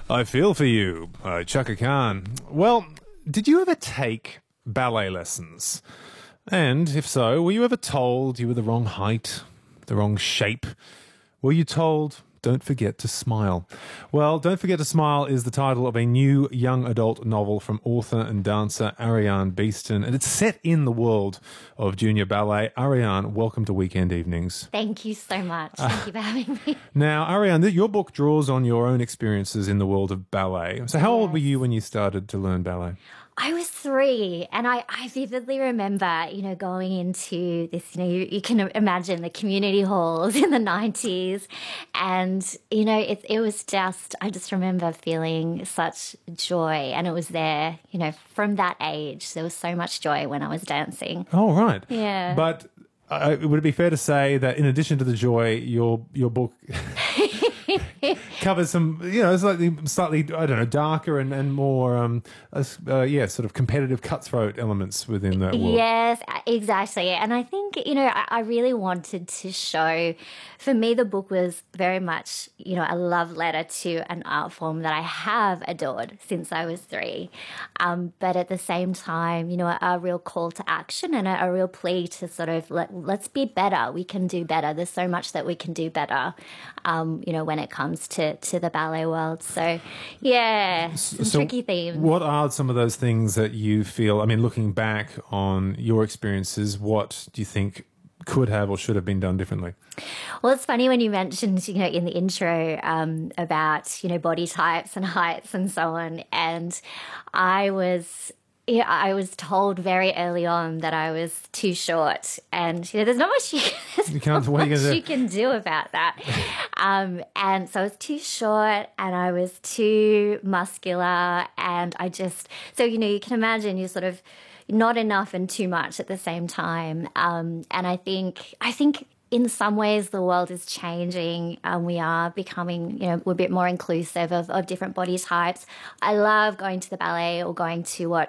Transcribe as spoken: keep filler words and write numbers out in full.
I feel for you by Chaka Khan. Well, did you ever take ballet lessons? And if so, were you ever told you were the wrong height, the wrong shape? Were you told, don't forget to smile? Well, Don't Forget to Smile is the title of a new young adult novel from author and dancer Ariane Beeston, and it's set in the world of junior ballet. Ariane, welcome to Weekend Evenings. Thank you so much. Thank you for having me. Now, Ariane, your book draws on your own experiences in the world of ballet. So how old were you when you started to learn ballet? I was three, and I, I vividly remember, you know, going into this, you know, you, you can imagine the community halls in the nineties, and, you know, it, it was just, I just remember feeling such joy, and it was there, you know, from that age. There was so much joy when I was dancing. Oh, right. Yeah. But uh, would it be fair to say that in addition to the joy, your your book covers some, you know, slightly, slightly, I don't know, darker and, and more, um, uh, yeah, sort of competitive cutthroat elements within that world. Yes, exactly. And I think, you know, I, I really wanted to show, for me, the book was very much, you know, a love letter to an art form that I have adored since I was three. Um, but at the same time, you know, a, a real call to action and a, a real plea to sort of, let, let's be better. We can do better. There's so much that we can do better, um, you know, when it comes to, to the ballet world. So, yeah, some So tricky themes. What are some of those things that you feel, I mean, looking back on your experiences, what do you think could have or should have been done differently? Well, it's funny when you mentioned, you know, in the intro um, about, you know, body types and heights and so on. And I was... Yeah, I was told very early on that I was too short, and you know, there's not much you, you, can't, what much you, you can do about that. um, and so I was too short, and I was too muscular, and I just so you know, you can imagine you're sort of not enough and too much at the same time. Um, and I think I think. In some ways, the world is changing and we are becoming, you know, we're a bit more inclusive of, of different body types. I love going to the ballet or going to watch